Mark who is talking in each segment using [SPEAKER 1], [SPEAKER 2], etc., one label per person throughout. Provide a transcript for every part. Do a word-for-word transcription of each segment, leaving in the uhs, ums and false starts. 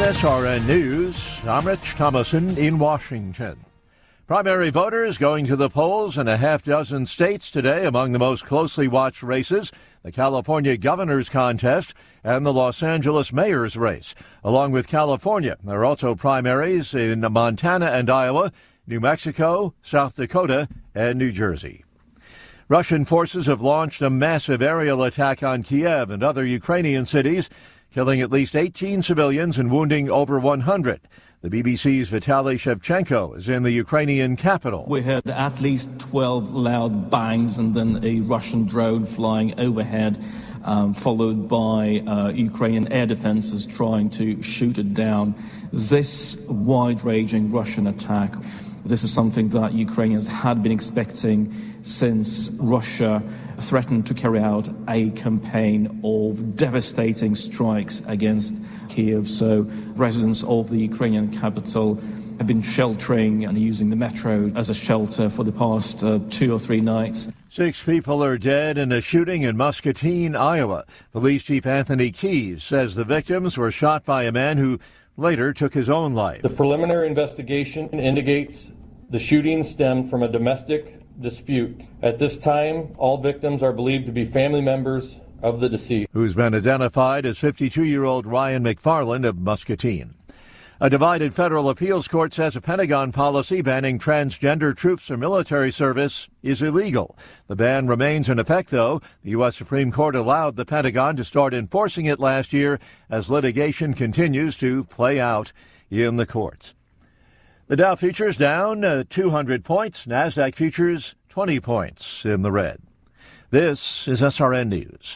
[SPEAKER 1] S R N News, I'm Rich Thomason in Washington. Primary voters going to the polls in a half dozen states today among the most closely watched races, the California governor's contest and the Los Angeles mayor's race. Along with California, there are also primaries in Montana and Iowa, New Mexico, South Dakota, and New Jersey. Russian forces have launched a massive aerial attack on Kiev and other Ukrainian cities, killing at least eighteen civilians and wounding over one hundred. The B B C's Vitaly Shevchenko is in the Ukrainian capital.
[SPEAKER 2] We heard at least twelve loud bangs and then a Russian drone flying overhead, um, followed by uh, Ukrainian air defenses trying to shoot it down. This wide-ranging Russian attack, this is something that Ukrainians had been expecting since Russia threatened to carry out a campaign of devastating strikes against Kiev. So residents of the Ukrainian capital have been sheltering and using the metro as a shelter for the past uh, two or three nights.
[SPEAKER 1] Six people are dead in a shooting in Muscatine, Iowa. Police Chief Anthony Keyes says the victims were shot by a man who later took his own life.
[SPEAKER 3] The preliminary investigation indicates the shooting stemmed from a domestic dispute. At this time, all victims are believed to be family members of the deceased,
[SPEAKER 1] who's been identified as fifty-two-year-old Ryan McFarland of Muscatine. A divided federal appeals court says a Pentagon policy banning transgender troops or military service is illegal. The ban remains in effect, though. The U S Supreme Court allowed the Pentagon to start enforcing it last year as litigation continues to play out in the courts. The Dow futures down uh, two hundred points. NASDAQ futures twenty points in the red. This is S R N News.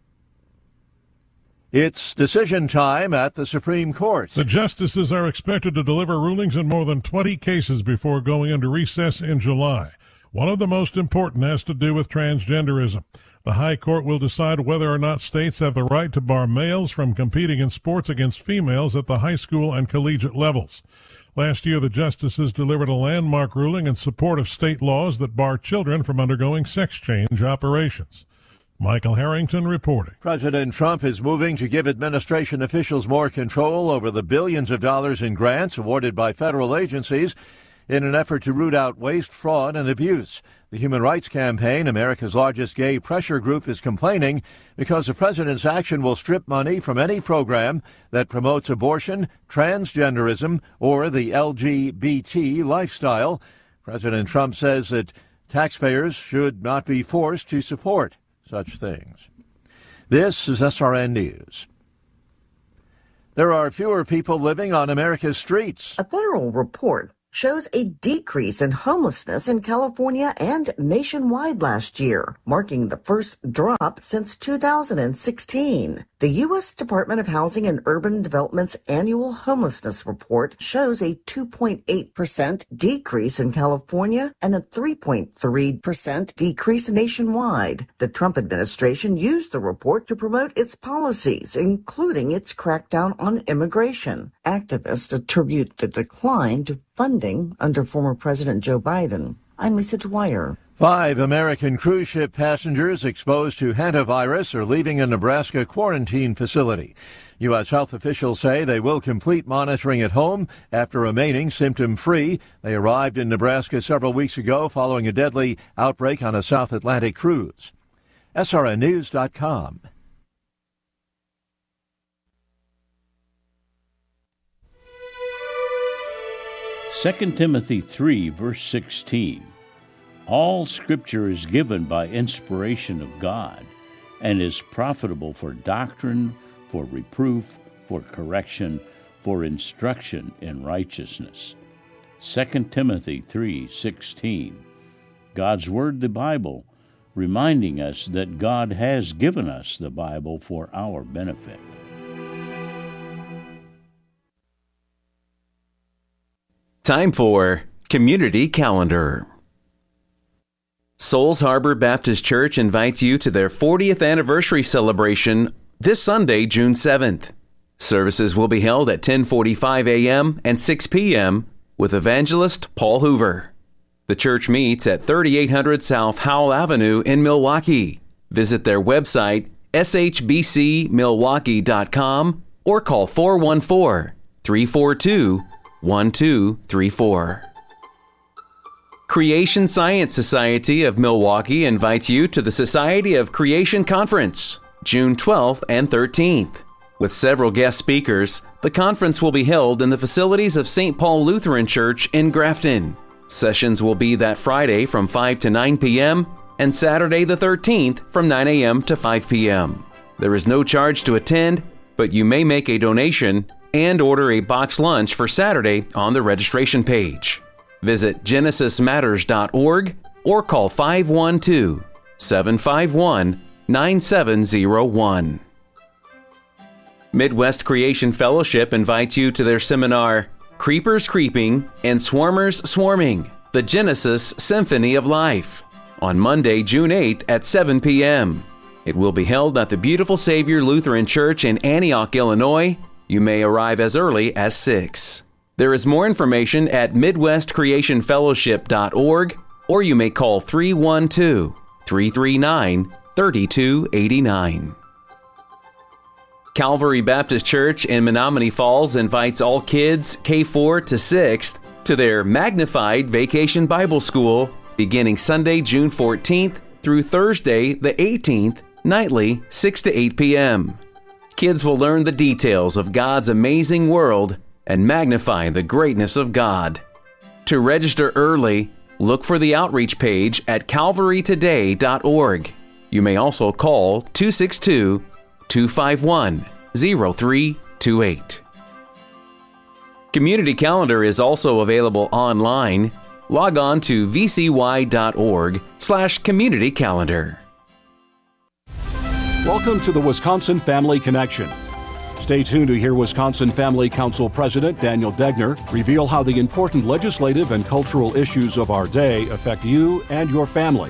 [SPEAKER 1] It's decision time at the Supreme Court.
[SPEAKER 4] The justices are expected to deliver rulings in more than twenty cases before going into recess in July. One of the most important has to do with transgenderism. The High Court will decide whether or not states have the right to bar males from competing in sports against females at the high school and collegiate levels. Last year, the justices delivered a landmark ruling in support of state laws that bar children from undergoing sex change operations. Michael Harrington reporting.
[SPEAKER 1] President Trump is moving to give administration officials more control over the billions of dollars in grants awarded by federal agencies in an effort to root out waste, fraud, and abuse. The Human Rights Campaign, America's largest gay pressure group, is complaining because the president's action will strip money from any program that promotes abortion, transgenderism, or the L G B T lifestyle. President Trump says that taxpayers should not be forced to support such things. This is S R N News. There are fewer people living on America's streets.
[SPEAKER 5] A federal report shows a decrease in homelessness in California and nationwide last year, marking the first drop since two thousand sixteen. The U S Department of Housing and Urban Development's annual homelessness report shows a two point eight percent decrease in California and a three point three percent decrease nationwide. The Trump administration used the report to promote its policies, including its crackdown on immigration. Activists attribute the decline to funding under former President Joe Biden. I'm Lisa Dwyer.
[SPEAKER 1] Five American cruise ship passengers exposed to hantavirus are leaving a Nebraska quarantine facility. U S health officials say they will complete monitoring at home after remaining symptom-free. They arrived in Nebraska several weeks ago following a deadly outbreak on a South Atlantic cruise. S R N news dot com.
[SPEAKER 6] Second Timothy three, verse sixteen. All Scripture is given by inspiration of God and is profitable for doctrine, for reproof, for correction, for instruction in righteousness. Second Timothy three sixteen. God's Word, the Bible, reminding us that God has given us the Bible for our benefit.
[SPEAKER 7] Time for Community Calendar. Souls Harbor Baptist Church invites you to their fortieth anniversary celebration this Sunday, June seventh. Services will be held at ten forty-five a.m. and six p.m. with evangelist Paul Hoover. The church meets at thirty-eight hundred South Howell Avenue in Milwaukee. Visit their website, s h b c milwaukee dot com, or call four one four, three four two, one two three four. Creation Science Society of Milwaukee invites you to the Society of Creation Conference, June twelfth and thirteenth. With several guest speakers, the conference will be held in the facilities of Saint Paul Lutheran Church in Grafton. Sessions will be that Friday from five to nine p.m. and Saturday the thirteenth from nine a.m. to five p.m. There is no charge to attend, but you may make a donation and order a boxed lunch for Saturday on the registration page. Visit genesis matters dot org or call five one two, seven five one, nine seven zero one. Midwest Creation Fellowship invites you to their seminar, Creepers Creeping and Swarmers Swarming, the Genesis Symphony of Life, on Monday, June eighth at seven p.m. It will be held at the Beautiful Savior Lutheran Church in Antioch, Illinois. You may arrive as early as six. There is more information at midwest creation fellowship dot org, or you may call three one two, three three nine, three two eight nine. Calvary Baptist Church in Menominee Falls invites all kids K four to sixth to their Magnified Vacation Bible School beginning Sunday, June fourteenth through Thursday, the eighteenth, nightly, six to eight p.m. Kids will learn the details of God's amazing world and magnify the greatness of God. To register early, look for the outreach page at calvary today dot org. You may also call two six two, two five one, zero three two eight. Community Calendar is also available online. Log on to v c y dot org slash community calendar.
[SPEAKER 8] Welcome to the Wisconsin Family Connection. Stay tuned to hear Wisconsin Family Council President Daniel Degner reveal how the important legislative and cultural issues of our day affect you and your family.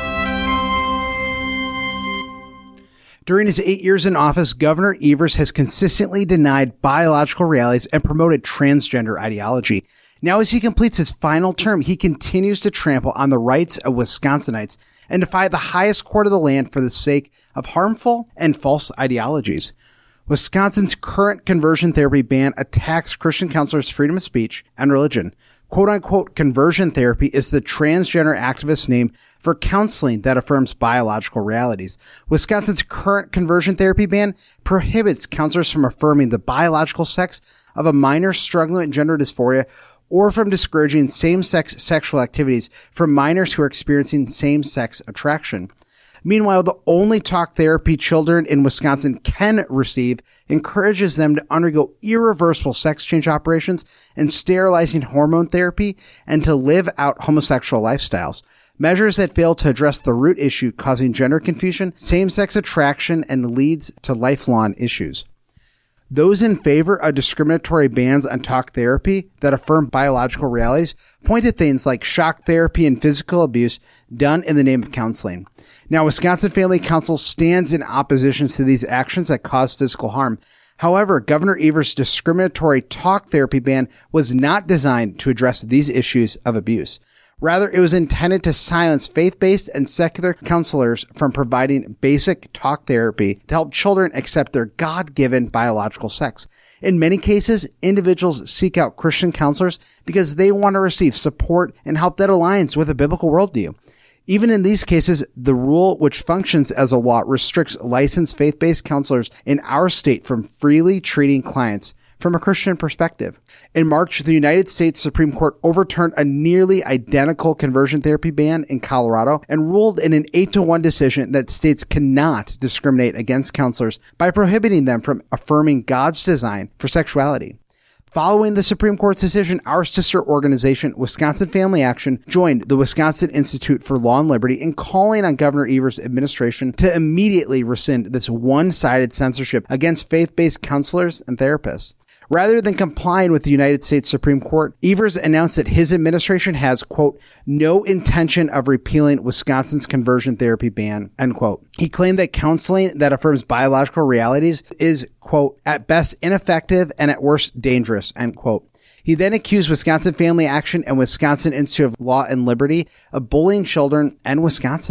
[SPEAKER 9] During his eight years in office, Governor Evers has consistently denied biological realities and promoted transgender ideology. Now, as he completes his final term, he continues to trample on the rights of Wisconsinites and defy the highest court of the land for the sake of harmful and false ideologies. Wisconsin's current conversion therapy ban attacks Christian counselors' freedom of speech and religion. Quote-unquote conversion therapy is the transgender activist name for counseling that affirms biological realities. Wisconsin's current conversion therapy ban prohibits counselors from affirming the biological sex of a minor struggling with gender dysphoria or from discouraging same-sex sexual activities for minors who are experiencing same-sex attraction. Meanwhile, the only talk therapy children in Wisconsin can receive encourages them to undergo irreversible sex change operations and sterilizing hormone therapy and to live out homosexual lifestyles. Measures that fail to address the root issue causing gender confusion, same-sex attraction, and leads to lifelong issues. Those in favor of discriminatory bans on talk therapy that affirm biological realities point to things like shock therapy and physical abuse done in the name of counseling. Now, Wisconsin Family Council stands in opposition to these actions that cause physical harm. However, Governor Evers' discriminatory talk therapy ban was not designed to address these issues of abuse. Rather, it was intended to silence faith-based and secular counselors from providing basic talk therapy to help children accept their God-given biological sex. In many cases, individuals seek out Christian counselors because they want to receive support and help that aligns with a biblical worldview. Even in these cases, the rule which functions as a law restricts licensed faith-based counselors in our state from freely treating clients from a Christian perspective. In March, the United States Supreme Court overturned a nearly identical conversion therapy ban in Colorado and ruled in an eight to one decision that states cannot discriminate against counselors by prohibiting them from affirming God's design for sexuality. Following the Supreme Court's decision, our sister organization, Wisconsin Family Action, joined the Wisconsin Institute for Law and Liberty in calling on Governor Evers' administration to immediately rescind this one-sided censorship against faith-based counselors and therapists. Rather than complying with the United States Supreme Court, Evers announced that his administration has, quote, no intention of repealing Wisconsin's conversion therapy ban, end quote. He claimed that counseling that affirms biological realities is, quote, at best ineffective and at worst dangerous, end quote. He then accused Wisconsin Family Action and Wisconsin Institute of Law and Liberty of bullying children and Wisconsinites.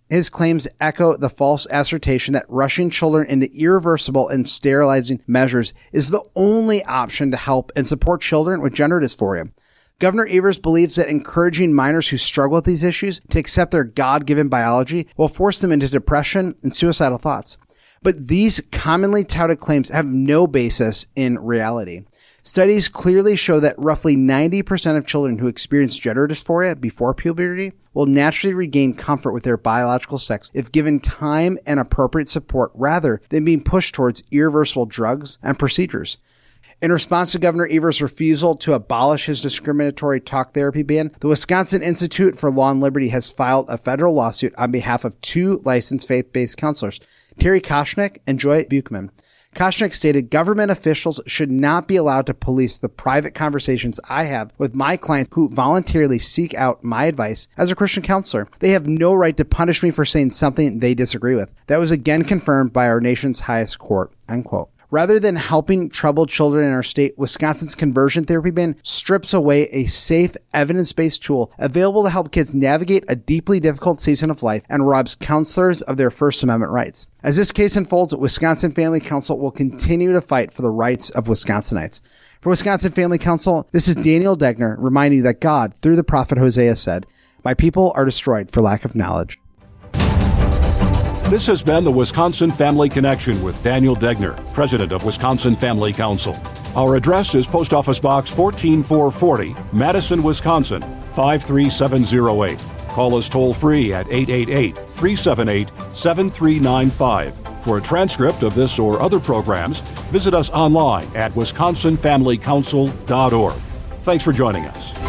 [SPEAKER 9] His claims echo the false assertion that rushing children into irreversible and sterilizing measures is the only option to help and support children with gender dysphoria. Governor Evers believes that encouraging minors who struggle with these issues to accept their God-given biology will force them into depression and suicidal thoughts. But these commonly touted claims have no basis in reality. Studies clearly show that roughly ninety percent of children who experience gender dysphoria before puberty will naturally regain comfort with their biological sex if given time and appropriate support rather than being pushed towards irreversible drugs and procedures. In response to Governor Evers' refusal to abolish his discriminatory talk therapy ban, the Wisconsin Institute for Law and Liberty has filed a federal lawsuit on behalf of two licensed faith-based counselors, Terry Koshnick and Joy Buchman. Koshnick stated, government officials should not be allowed to police the private conversations I have with my clients who voluntarily seek out my advice as a Christian counselor. They have no right to punish me for saying something they disagree with. That was again confirmed by our nation's highest court, unquote. Rather than helping troubled children in our state, Wisconsin's conversion therapy ban strips away a safe, evidence-based tool available to help kids navigate a deeply difficult season of life and robs counselors of their First Amendment rights. As this case unfolds, Wisconsin Family Council will continue to fight for the rights of Wisconsinites. For Wisconsin Family Council, this is Daniel Degner reminding you that God, through the prophet Hosea, said, "My people are destroyed for lack of knowledge."
[SPEAKER 8] This has been the Wisconsin Family Connection with Daniel Degner, president of Wisconsin Family Council. Our address is Post Office Box one four four four zero, Madison, Wisconsin, five three seven zero eight. Call us toll-free at eight eight eight, three seven eight, seven three nine five. For a transcript of this or other programs, visit us online at wisconsin family council dot org. Thanks for joining us.